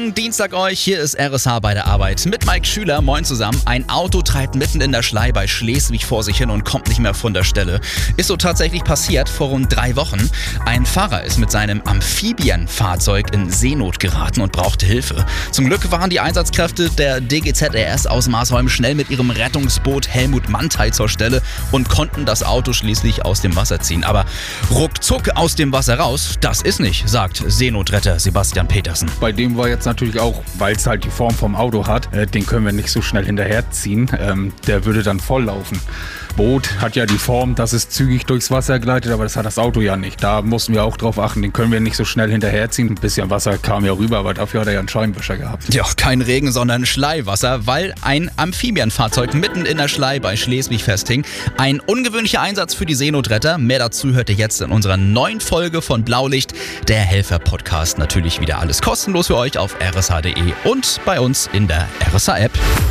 Schönen Dienstag euch, hier ist RSH bei der Arbeit mit Mike Schüler. Moin zusammen. Ein Auto treibt mitten in der Schlei bei Schleswig vor sich hin und kommt nicht mehr von der Stelle. Ist so tatsächlich passiert vor rund 3 Wochen. Ein Fahrer ist mit seinem Amphibienfahrzeug in Seenot geraten und brauchte Hilfe. Zum Glück waren die Einsatzkräfte der DGZRS aus Marsholm schnell mit ihrem Rettungsboot Helmut Manntei zur Stelle und konnten das Auto schließlich aus dem Wasser ziehen. Aber ruckzuck aus dem Wasser raus, das ist nicht, sagt Seenotretter Sebastian Petersen. Bei dem war jetzt natürlich auch, weil es halt die Form vom Auto hat, den können wir nicht so schnell hinterherziehen. Der würde dann volllaufen. Boot hat ja die Form, dass es zügig durchs Wasser gleitet, aber das hat das Auto ja nicht. Da mussten wir auch drauf achten, den können wir nicht so schnell hinterherziehen. Ein bisschen Wasser kam ja rüber, aber dafür hat er ja einen Scheibenwischer gehabt. Ja, kein Regen, sondern Schleiwasser, weil ein Amphibienfahrzeug mitten in der Schlei bei Schleswig festhing. Ein ungewöhnlicher Einsatz für die Seenotretter. Mehr dazu hört ihr jetzt in unserer neuen Folge von Blaulicht, der Helfer-Podcast. Natürlich wieder alles kostenlos für euch auf rsh.de und bei uns in der RSH-App.